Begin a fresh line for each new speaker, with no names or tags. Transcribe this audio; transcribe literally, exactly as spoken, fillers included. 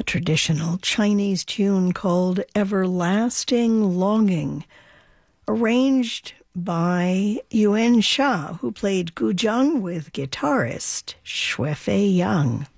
a traditional Chinese tune called Everlasting Longing, arranged by Yuan Sha, who played guzheng with guitarist Xue Fei Yang.